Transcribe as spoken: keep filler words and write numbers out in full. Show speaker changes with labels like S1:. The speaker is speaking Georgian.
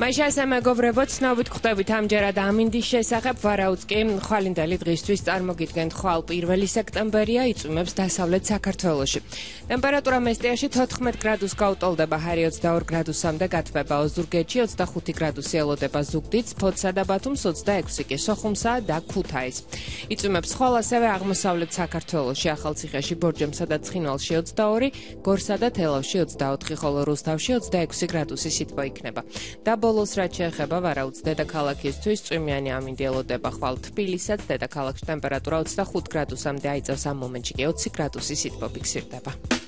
S1: მაიშასა მეგობრებო, ცნობით ხვდებით ამჯერად ამინდის შესახებ, ვარაუდს კი ხვალინდელი დღისთვის წარმოგიდგენთ ხვალ პირველი სექტემბერია, იწვიმებს დასავლეთ საქართველოში. ტემპერატურა მესტიაში თოთხმეტ გრადუს გაუტოლდება, ჰარი ოცდაორ გრადუსამდე გათბება, ოზურგეთში ოცდახუთი გრადუსი ელოდება ზუგდიდს, ფოთსა და ბათუმს ოცდაექვსი კი, სოხუმსა და ქუთაისს. იწვიმებს ხვალ ასევე აღმოსავლეთ საქართველოში, ახალციხეში, ბორჯომსა და ცხინვალში ოცდაორი, გორსა და თელავში ოცდაოთხი, ხოლო რუსთავში ოცდაექვსი გრადუსი სითბო იქნება. ბოლოს რაც შეეხება ვარაუდს დედაქალაქისთვის წვიმიანი ამინდი ელოდება ხვალ თბილისსაც დედაქალაქში ტემპერატურა ოცდახუთ გრადუსამდე აიწევს ამ მომენტში კი ოცი გრადუსი სითბო ფიქსირდება.